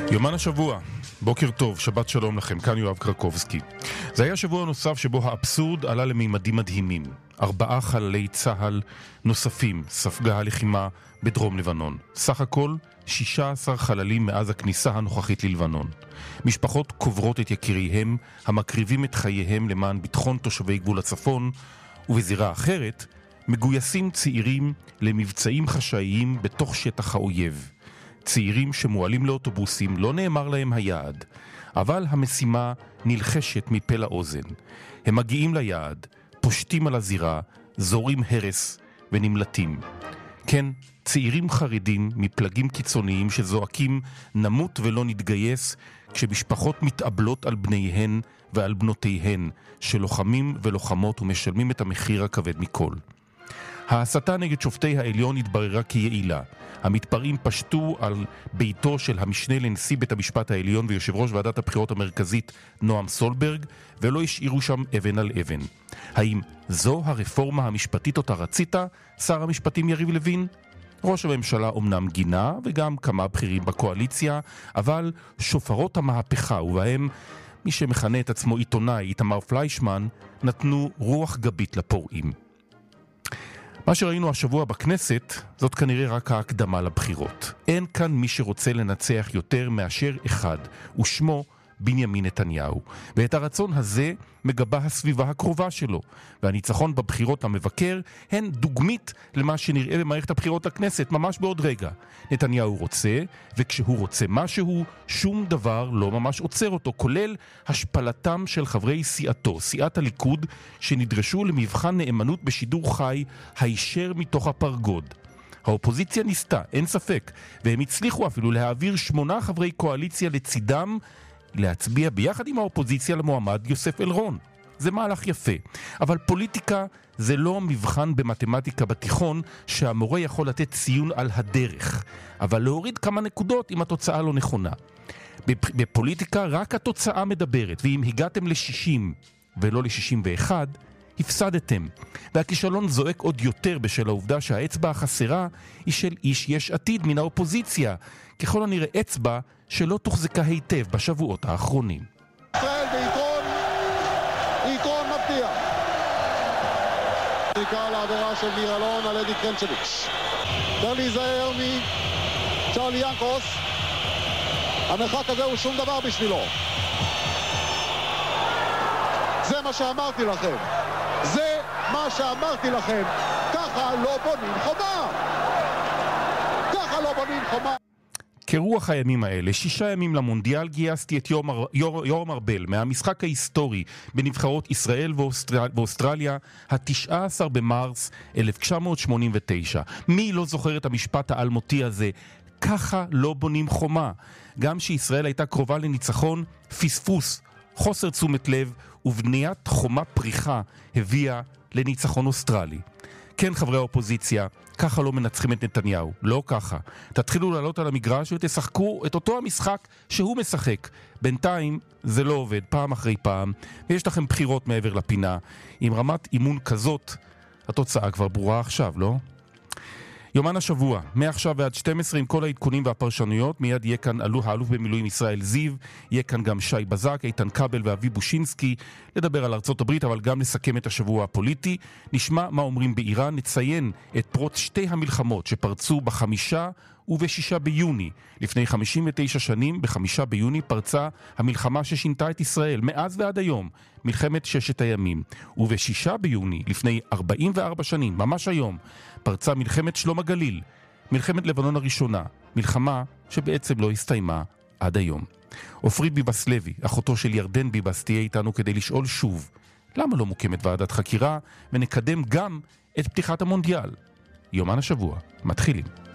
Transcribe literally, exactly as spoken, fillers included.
יומן השבוע, בוקר טוב, שבת שלום לכם, כאן יואב קרקובסקי. זה היה שבוע נוסף שבו האבסורד עלה לממדים מדהימים. ארבעה חללי צהל נוספים ספגה הלחימה בדרום לבנון. סך הכל שישה עשר חללים מאז הכניסה הנוכחית ללבנון. משפחות קוברות את יקיריהם, המקריבים את חייהם למען ביטחון תושבי גבול הצפון, ובזירה אחרת מגויסים צעירים למבצעים חשאיים בתוך שטח האויב. צעירים שמועלים לאוטובוסים, לא נאמר להם היעד, אבל המשימה נלחשת מפה לאוזן. הם מגיעים ליעד, פושטים על הזירה, זורים הרס ונמלטים. כן, צעירים חרדים מפלגים קיצוניים שזועקים נמות ולא נתגייס, כשמשפחות מתאבלות על בניהן ועל בנותיהן, שלוחמים ולוחמות ומשלמים את המחיר הכבד מכל. ההסתה נגד שופטי העליון התבררה כיעילה. המתפרעים פשטו על ביתו של המשנה לנשיא בית המשפט העליון ויושב ראש ועדת הבחירות המרכזית נועם סולברג, ולא השאירו שם אבן על אבן. האם זו הרפורמה המשפטית אותה רצית, שר המשפטים יריב לוין? ראש הממשלה אומנם גינה וגם כמה בכירים בקואליציה, אבל שופרות המהפכה ובהם מי שמכנה את עצמו עיתונאי איתמר פליישמן נתנו רוח גבית לפורעים. מה שראינו השבוע בכנסת זאת כנראה רק ההקדמה לבחירות. אין כאן מי שרוצה לנצח יותר מאשר אחד, ושמו בנימין נתניהו. ואת הרצון הזה מגבה הסביבה הקרובה שלו. והניצחון בבחירות למבקר הן דוגמית למה שנראה במערכת הבחירות לכנסת ממש בעוד רגע. נתניהו רוצה, וכשהוא רוצה משהו, שום דבר לא ממש עוצר אותו, כולל השפלתם של חברי סיעתו, סיעת הליכוד, שנדרשו למבחן נאמנות בשידור חי הישר מתוך הפרגוד. האופוזיציה ניסתה, אין ספק, והם הצליחו אפילו להעביר שמונה חברי קואליציה לצידם, להצביע ביחד עם האופוזיציה למועמד יוסף אלרון. זה מהלך יפה. אבל פוליטיקה זה לא מבחן במתמטיקה בתיכון שהמורה יכול לתת ציון על הדרך, אבל להוריד כמה נקודות אם התוצאה לא נכונה. בפוליטיקה רק התוצאה מדברת, ואם הגעתם ל-שישים ולא ל-שישים ואחת, הפסדתם. והכישלון זועק עוד יותר בשל העובדה שהאצבע החסרה היא של איש יש עתיד מן האופוזיציה, ככל הנראה אצבע שלא תוחזקה היטב בשבועות האחרונים. ישראל ביתרון, יתרון מפתיע. בעיקר לעבירה של ניר אלון על אדי קרנצ'ביץ'. צריך להיזהר מצ'רלי ינקוס. המרחק הזה הוא שום דבר בשבילו. זה מה שאמרתי לכם. זה מה שאמרתי לכם. ככה לא בונים חומה. ככה לא בונים חומה. כרוח הימים האלה, שישה ימים למונדיאל, גייסתי את יורם ארבל מהמשחק ההיסטורי בנבחרות ישראל ואוסטרל... ואוסטרליה, ה-תשעה עשר במרס אלף תשע מאות שמונים ותשע. מי לא זוכר את המשפט האלמותי הזה? ככה לא בונים חומה. גם שישראל הייתה קרובה לניצחון, פספוס, חוסר תשומת לב ובניית חומה פריחה הביאה לניצחון אוסטרלי. כן, חברי האופוזיציה, ככה לא מנצחים את נתניהו, לא ככה. תתחילו לעלות על המגרש ותשחקו את אותו המשחק שהוא משחק. בינתיים זה לא עובד, פעם אחרי פעם, ויש לכם בחירות מעבר לפינה. עם רמת אימון כזאת, התוצאה כבר ברורה עכשיו, לא? יומן השבוע, מעכשיו ועד שתים עשרה עם כל העדכונים והפרשנויות, מיד יהיה כאן אלוף האלוף במילואים ישראל זיו, יהיה כאן גם שי בזק, איתן קבל ואבי בושינסקי, לדבר על ארצות הברית, אבל גם לסכם את השבוע הפוליטי. נשמע מה אומרים באיראן, נציין את פרוץ שתי המלחמות שפרצו בחמישה ובשישה ביוני. לפני חמישים ותשע שנים, בחמישה ביוני, פרצה המלחמה ששינתה את ישראל, מאז ועד היום, מלחמת ששת הימים. ובשישה ביוני, לפני ארבעים וארבע שנים, ממש היום, פרצה מלחמת שלום הגליל, מלחמת לבנון הראשונה, מלחמה שבעצם לא הסתיימה עד היום. עופרית ביבס לוי, אחותו של ירדן ביבס, תהיה איתנו כדי לשאול שוב, למה לא מוקמת ועדת חקירה, ונקדם גם את פתיחת המונדיאל. יומן השבוע, מתחילים.